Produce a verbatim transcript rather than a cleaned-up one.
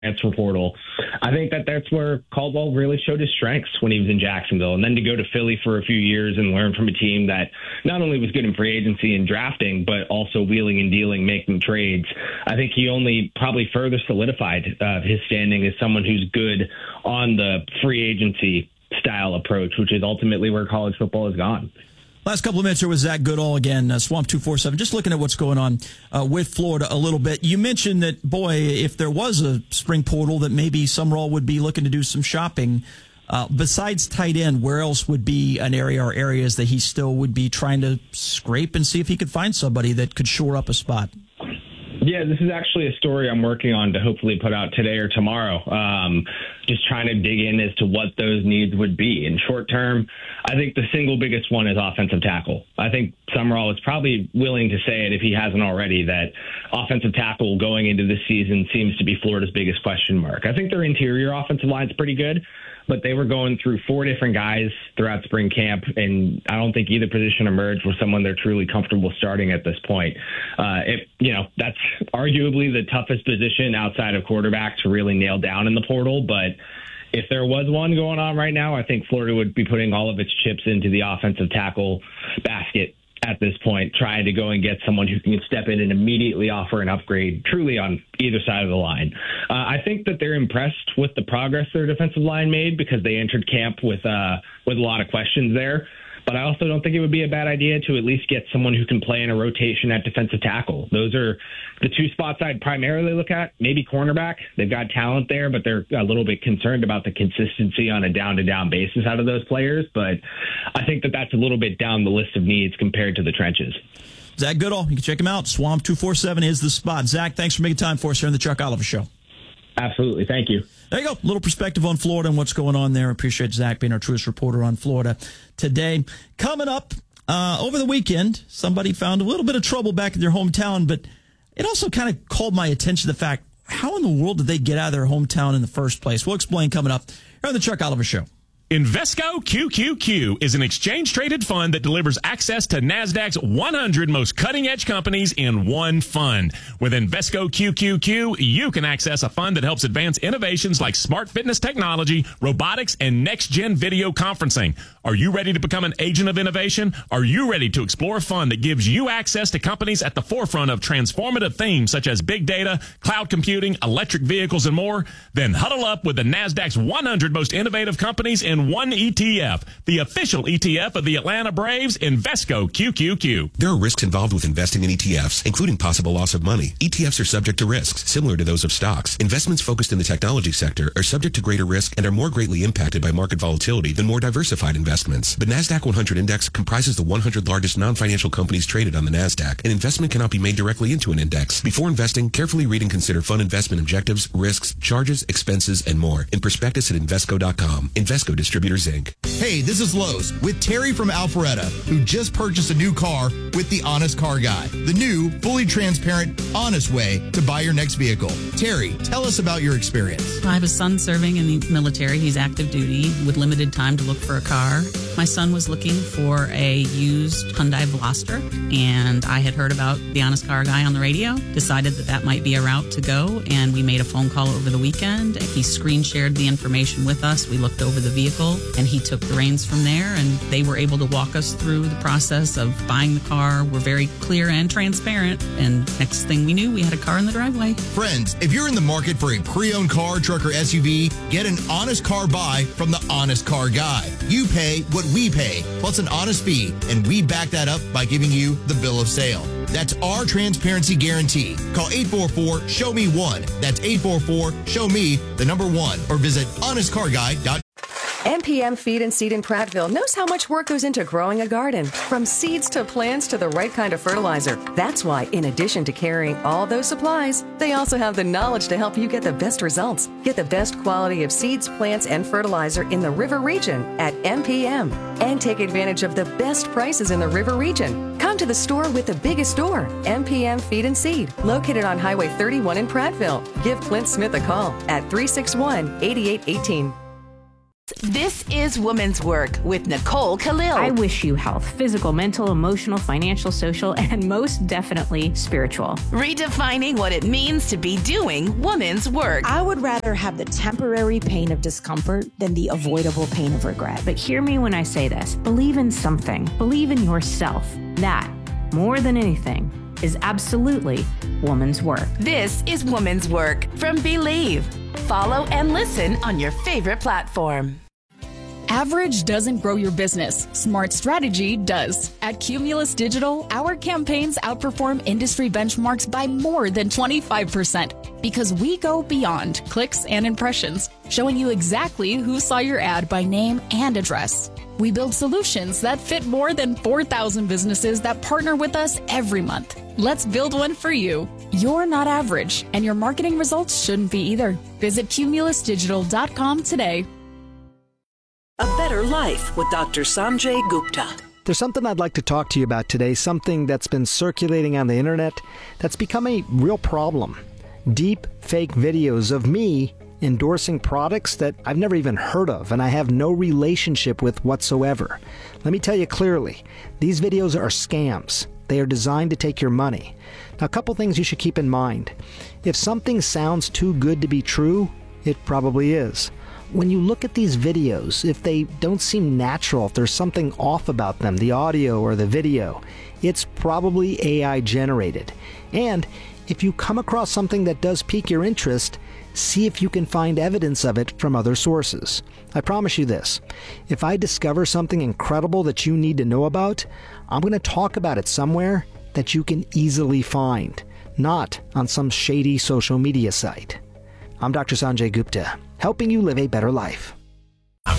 transfer portal. I think that that's where Caldwell really showed his strengths when he was in Jacksonville. And then to go to Philly for a few years and learn from a team that not only was good in free agency and drafting, but also wheeling and dealing, making trades. I think he only probably further solidified uh, his standing as someone who's good on the free agency style approach, which is ultimately where college football has gone. Last couple of minutes here with Zach Goodall again, uh, Swamp two forty-seven. Just looking at what's going on uh, with Florida a little bit. You mentioned that, boy, if there was a spring portal, that maybe Summerall would be looking to do some shopping. Uh, besides tight end, where else would be an area or areas that he still would be trying to scrape and see if he could find somebody that could shore up a spot? Yeah, this is actually a story I'm working on to hopefully put out today or tomorrow. Um, just trying to dig in as to what those needs would be. In short term, I think the single biggest one is offensive tackle. I think Summerall is probably willing to say it if he hasn't already, that offensive tackle going into this season seems to be Florida's biggest question mark. I think their interior offensive line is pretty good, but they were going through four different guys throughout spring camp, and I don't think either position emerged with someone they're truly comfortable starting at this point. Uh, if you know, that's arguably the toughest position outside of quarterback to really nail down in the portal, but if there was one going on right now, I think Florida would be putting all of its chips into the offensive tackle basket at this point, trying to go and get someone who can step in and immediately offer an upgrade truly on either side of the line. Uh, I think that they're impressed with the progress their defensive line made because they entered camp with uh, with a lot of questions there. But I also don't think it would be a bad idea to at least get someone who can play in a rotation at defensive tackle. Those are the two spots I'd primarily look at. Maybe cornerback. They've got talent there, but they're a little bit concerned about the consistency on a down-to-down basis out of those players. But I think that that's a little bit down the list of needs compared to the trenches. Zach Goodall, you can check him out. Swamp two forty-seven is the spot. Zach, thanks for making time for us here on the Chuck Oliver Show. Absolutely. Thank you. There you go. A little perspective on Florida and what's going on there. Appreciate Zach being our truest reporter on Florida today. Coming up uh, over the weekend, somebody found a little bit of trouble back in their hometown, but it also kind of called my attention to the fact, how in the world did they get out of their hometown in the first place? We'll explain coming up here on the Chuck Oliver Show. Invesco Q Q Q is an exchange-traded fund that delivers access to NASDAQ's one hundred most cutting-edge companies in one fund. With Invesco Q Q Q, you can access a fund that helps advance innovations like smart fitness technology, robotics, and next-gen video conferencing. Are you ready to become an agent of innovation? Are you ready to explore a fund that gives you access to companies at the forefront of transformative themes such as big data, cloud computing, electric vehicles, and more? Then huddle up with the NASDAQ's one hundred most innovative companies in one E T F, the official E T F of the Atlanta Braves, Invesco Q Q Q. There are risks involved with investing in E T Fs, including possible loss of money. E T Fs are subject to risks, similar to those of stocks. Investments focused in the technology sector are subject to greater risk and are more greatly impacted by market volatility than more diversified investments. The NASDAQ one hundred Index comprises the one hundred largest non-financial companies traded on the NASDAQ. An investment cannot be made directly into an index. Before investing, carefully read and consider fund investment objectives, risks, charges, expenses, and more in prospectus at Invesco dot com. Invesco Distributors, Incorporated. Hey, this is Lowe's with Terry from Alpharetta, who just purchased a new car with the Honest Car Guy, the new, fully transparent, honest way to buy your next vehicle. Terry, tell us about your experience. I have a son serving in the military. He's active duty with limited time to look for a car. My son was looking for a used Hyundai Veloster, and I had heard about the Honest Car Guy on the radio, decided that that might be a route to go, and we made a phone call over the weekend. He screen shared the information with us. We looked over the vehicle, and he took the reins from there, and they were able to walk us through the process of buying the car. We're very clear and transparent, and next thing we knew, we had a car in the driveway. Friends, if you're in the market for a pre-owned car, truck, or S U V, get an honest car buy from the Honest Car Guy. You pay what we pay, plus an honest fee, and we back that up by giving you the bill of sale. That's our transparency guarantee. Call eight four four, show me one. That's eight four four, show me the number one, or visit honest car guy dot com. M P M Feed and Seed in Prattville knows how much work goes into growing a garden, from seeds to plants to the right kind of fertilizer. That's why, in addition to carrying all those supplies, they also have the knowledge to help you get the best results. Get the best quality of seeds, plants, and fertilizer in the River Region at M P M. And take advantage of the best prices in the River Region. Come to the store with the biggest store, M P M Feed and Seed, located on Highway thirty-one in Prattville. Give Clint Smith a call at three six one, eight eight one eight. This is Woman's Work with Nicole Khalil. I wish you health, physical, mental, emotional, financial, social, and most definitely spiritual. Redefining what it means to be doing woman's work. I would rather have the temporary pain of discomfort than the avoidable pain of regret. But hear me when I say this. Believe in something. Believe in yourself. That, more than anything, is absolutely woman's work. This is Woman's Work from Believe. Follow and listen on your favorite platform. Average doesn't grow your business. Smart strategy does. At Cumulus Digital, our campaigns outperform industry benchmarks by more than twenty-five percent because we go beyond clicks and impressions, showing you exactly who saw your ad by name and address. We build solutions that fit more than four thousand businesses that partner with us every month. Let's build one for you. You're not average, and your marketing results shouldn't be either. Visit cumulus digital dot com today. A Better Life with Doctor Sanjay Gupta. There's something I'd like to talk to you about today, something that's been circulating on the internet that's become a real problem. Deep fake videos of me endorsing products that I've never even heard of and I have no relationship with whatsoever. Let me tell you clearly, these videos are scams. They are designed to take your money. Now, a couple things you should keep in mind. If something sounds too good to be true, it probably is. When you look at these videos, if they don't seem natural, if there's something off about them, the audio or the video, it's probably A I generated. And if you come across something that does pique your interest, see if you can find evidence of it from other sources. I promise you this, if I discover something incredible that you need to know about, I'm going to talk about it somewhere that you can easily find, not on some shady social media site. I'm Doctor Sanjay Gupta, helping you live a better life.